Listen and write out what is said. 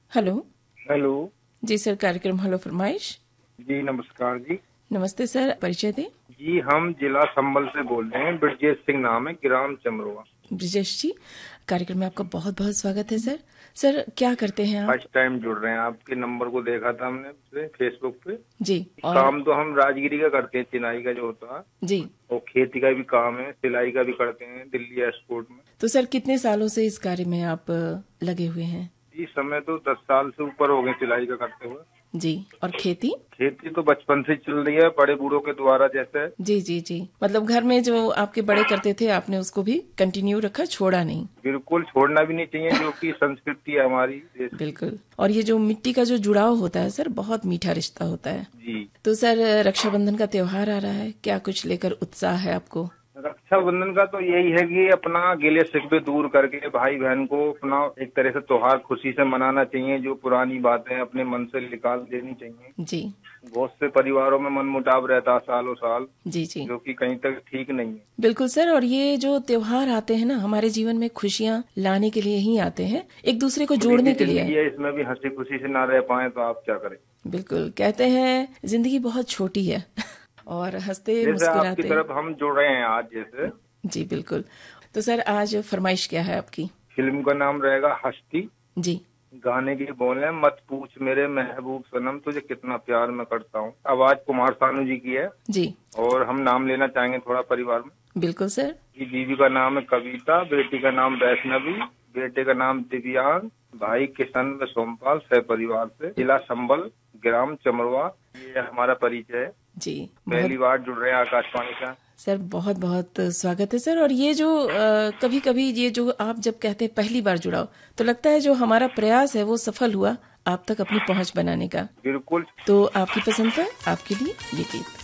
Hello. Hello. जी sir, कार्यक्रम hello फरमाइश। जी नमस्कार जी। नमस्ते सर, परिचय दें। जी हम जिला संबल से बोल रहे हैं, ब्रजेश सिंह नाम है, ग्राम चमरोवा। ब्रिजेश जी, कार्यक्रम में आपका बहुत बहुत स्वागत है सर। सर क्या करते हैं आप? फर्स्ट टाइम जुड़ रहे हैं, आपके नंबर को देखा था हमने फेसबुक पे। जी। और काम तो हम राजगिरी का करते हैं, चिनाई का जो होता है, जी, और खेती का भी काम है, सिलाई का भी करते हैं दिल्ली एयरपोर्ट में। तो सर कितने सालों से इस कार्य में आप लगे हुए हैं? इस समय तो 10 साल से ऊपर हो गए सिलाई का करते हुए। जी। और खेती? खेती तो बचपन से चल रही है, बड़े बूढ़ों के द्वारा जैसे। जी जी जी, मतलब घर में जो आपके बड़े करते थे आपने उसको भी कंटिन्यू रखा, छोड़ा नहीं? बिल्कुल छोड़ना भी नहीं चाहिए, जो कि संस्कृति है हमारी देश की। बिल्कुल। और ये जो मिट्टी का जो जुड़ाव होता है सर, बहुत मीठा रिश्ता होता है। जी। तो सर रक्षाबंधन का त्योहार आ रहा है, क्या कुछ लेकर उत्साह है आपको? रक्षाबंधन का तो यही है कि अपना गिले शिकवे दूर करके भाई बहन को अपना एक तरह से त्योहार खुशी से मनाना चाहिए। जो पुरानी बातें अपने मन से निकाल देनी चाहिए। जी। बहुत से परिवारों में मनमुटाव रहता है सालों साल, जी जी, जो कि कहीं तक ठीक नहीं है। बिल्कुल सर। और ये जो त्योहार आते हैं ना, हमारे जीवन में खुशियाँ लाने के लिए ही आते हैं, एक दूसरे को थोड़ी सी जोड़ने के लिए। जिंदगी है, इसमें भी हंसी खुशी से ना रह पाए तो आप क्या करें। बिल्कुल, कहते हैं जिंदगी बहुत छोटी है और हंसते जैसे आपकी मुस्कुराते। तरफ हम जुड़ रहे हैं आज, जैसे जी बिल्कुल। तो सर आज फरमाइश क्या है आपकी? फिल्म का नाम रहेगा हस्ती। जी। गाने की बोल है, मत पूछ मेरे महबूब सनम तुझे कितना प्यार मैं करता हूँ। आवाज कुमार सानू जी की है। जी और हम नाम लेना चाहेंगे थोड़ा परिवार में। बिल्कुल सर। कि बीवी का नाम है कविता, बेटी का नाम वैष्णवी, बेटे का नाम दिव्यांग, भाई किशन व सोमपाल, सह परिवार से, जिला संबल, ग्राम चमरवा। ये हमारा परिचय है। जी पहली बहुत बार जुड़ रहे हैं आकाशवाणी का। सर, बहुत बहुत स्वागत है सर। और ये जो कभी कभी ये जो आप जब कहते हैं पहली बार जुड़ाओ, तो लगता है जो हमारा प्रयास है वो सफल हुआ आप तक अपनी पहुंच बनाने का। बिल्कुल। तो आपकी पसंद है, आपके लिए ये गीत।